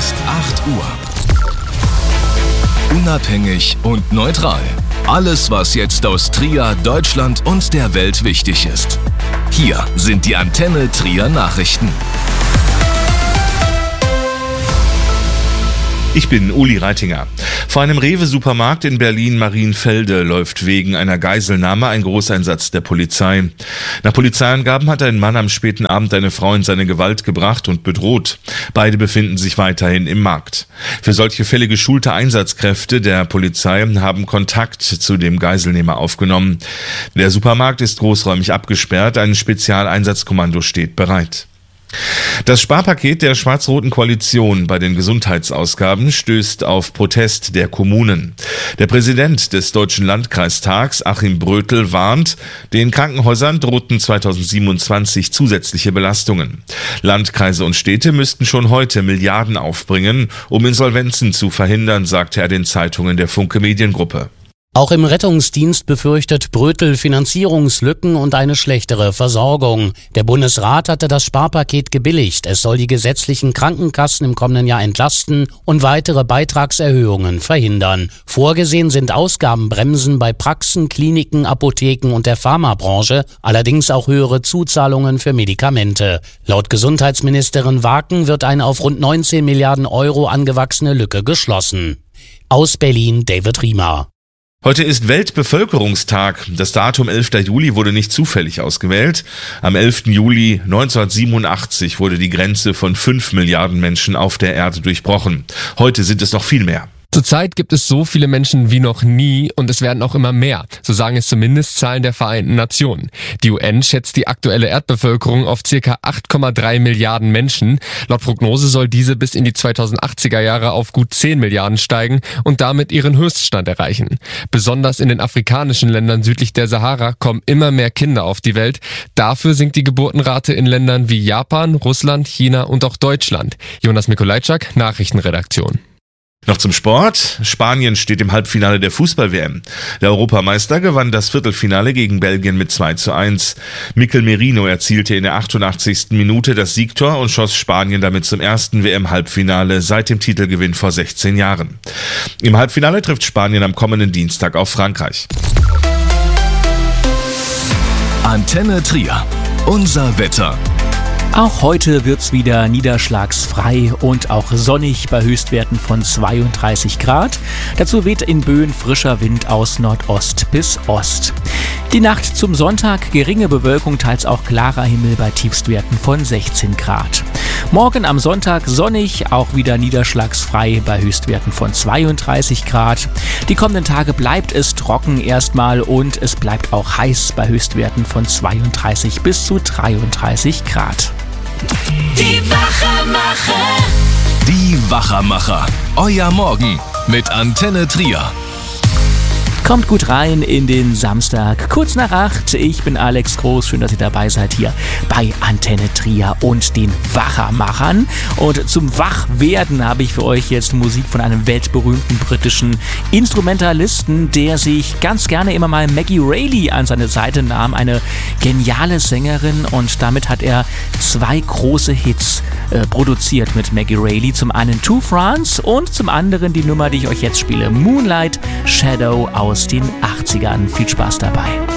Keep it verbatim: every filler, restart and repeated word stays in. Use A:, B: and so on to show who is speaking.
A: ist acht Uhr. Unabhängig und neutral. Alles, was jetzt aus Trier, Deutschland und der Welt wichtig ist. Hier sind die Antenne Trier Nachrichten.
B: Ich bin Uli Reitinger. Vor einem Rewe-Supermarkt in Berlin-Marienfelde läuft wegen einer Geiselnahme ein Großeinsatz der Polizei. Nach Polizeiangaben hat ein Mann am späten Abend eine Frau in seine Gewalt gebracht und bedroht. Beide befinden sich weiterhin im Markt. Für solche Fälle geschulte Einsatzkräfte der Polizei haben Kontakt zu dem Geiselnehmer aufgenommen. Der Supermarkt ist großräumig abgesperrt, ein Spezialeinsatzkommando steht bereit. Das Sparpaket der schwarz-roten Koalition bei den Gesundheitsausgaben stößt auf Protest der Kommunen. Der Präsident des Deutschen Landkreistags, Achim Brötel, warnt, den Krankenhäusern drohten zweitausendsiebenundzwanzig zusätzliche Belastungen. Landkreise und Städte müssten schon heute Milliarden aufbringen, um Insolvenzen zu verhindern, sagte er den Zeitungen der Funke Mediengruppe.
C: Auch im Rettungsdienst befürchtet Brötel Finanzierungslücken und eine schlechtere Versorgung. Der Bundesrat hatte das Sparpaket gebilligt. Es soll die gesetzlichen Krankenkassen im kommenden Jahr entlasten und weitere Beitragserhöhungen verhindern. Vorgesehen sind Ausgabenbremsen bei Praxen, Kliniken, Apotheken und der Pharmabranche, allerdings auch höhere Zuzahlungen für Medikamente. Laut Gesundheitsministerin Waken wird eine auf rund neunzehn Milliarden Euro angewachsene Lücke geschlossen. Aus Berlin David Riemer.
B: Heute ist Weltbevölkerungstag. Das Datum elfter Juli wurde nicht zufällig ausgewählt. Am elften Juli neunzehnhundertsiebenundachtzig wurde die Grenze von fünf Milliarden Menschen auf der Erde durchbrochen. Heute sind es noch viel mehr.
D: Zurzeit gibt es so viele Menschen wie noch nie und es werden auch immer mehr, so sagen es zumindest Zahlen der Vereinten Nationen. Die U N schätzt die aktuelle Erdbevölkerung auf ca. acht Komma drei Milliarden Menschen. Laut Prognose soll diese bis in die zweitausendachtziger Jahre auf gut zehn Milliarden steigen und damit ihren Höchststand erreichen. Besonders in den afrikanischen Ländern südlich der Sahara kommen immer mehr Kinder auf die Welt. Dafür sinkt die Geburtenrate in Ländern wie Japan, Russland, China und auch Deutschland. Jonas Mikolajczak, Nachrichtenredaktion.
B: Noch zum Sport. Spanien steht im Halbfinale der Fußball-W M. Der Europameister gewann das Viertelfinale gegen Belgien mit zwei zu eins. Mikel Merino erzielte in der achtundachtzigsten Minute das Siegtor und schoss Spanien damit zum ersten W M-Halbfinale seit dem Titelgewinn vor sechzehn Jahren. Im Halbfinale trifft Spanien am kommenden Dienstag auf Frankreich.
A: Antenne Trier. Unser Wetter.
E: Auch heute wird's wieder niederschlagsfrei und auch sonnig bei Höchstwerten von zweiunddreißig Grad. Dazu weht in Böen frischer Wind aus Nordost bis Ost. Die Nacht zum Sonntag geringe Bewölkung, teils auch klarer Himmel bei Tiefstwerten von sechzehn Grad. Morgen am Sonntag sonnig, auch wieder niederschlagsfrei bei Höchstwerten von zweiunddreißig Grad. Die kommenden Tage bleibt es trocken erstmal und es bleibt auch heiß bei Höchstwerten von zweiunddreißig bis zu dreiunddreißig Grad.
F: Die Wachermacher.
A: Die Wachermacher. Euer Morgen mit Antenne Trier.
E: Kommt gut rein in den Samstag, kurz nach acht. Ich bin Alex Groß, schön, dass ihr dabei seid hier bei Antenne Trier und den Wachermachern. Und zum Wachwerden habe ich für euch jetzt Musik von einem weltberühmten britischen Instrumentalisten, der sich ganz gerne immer mal Maggie Reilly an seine Seite nahm. Eine geniale Sängerin und damit hat er zwei große Hits äh, produziert mit Maggie Reilly. Zum einen To France und zum anderen die Nummer, die ich euch jetzt spiele, Moonlight Shadow aus den achtzigern. Viel Spaß dabei.